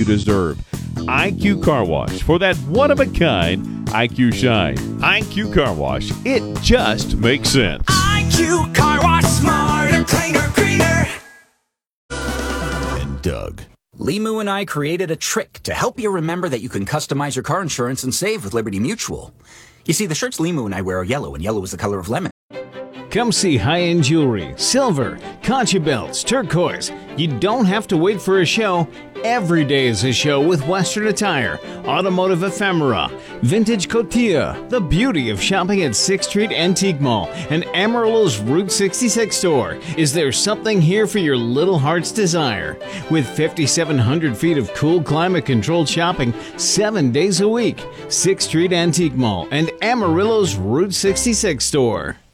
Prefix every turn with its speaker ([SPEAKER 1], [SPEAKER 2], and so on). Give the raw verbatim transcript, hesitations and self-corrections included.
[SPEAKER 1] deserve. I Q Car Wash for that one-of-a-kind I Q shine. I Q Car Wash, it just makes sense.
[SPEAKER 2] I Q Car Wash, smarter, cleaner, greener.
[SPEAKER 1] And Doug.
[SPEAKER 3] Limu and I created a trick to help you remember that you can customize your car insurance and save with Liberty Mutual. You see, the shirts Limu and I wear are yellow, and yellow is the color of lemon.
[SPEAKER 4] Come see high-end jewelry, silver, concha belts, turquoise. You don't have to wait for a show. Every day is a show with Western attire, automotive ephemera, vintage cotilla, the beauty of shopping at sixth Street Antique Mall and Amarillo's Route sixty-six store. Is there something here for your little heart's desire? With fifty-seven hundred feet of cool climate-controlled shopping seven days a week, sixth Street Antique Mall and Amarillo's Route sixty-six store.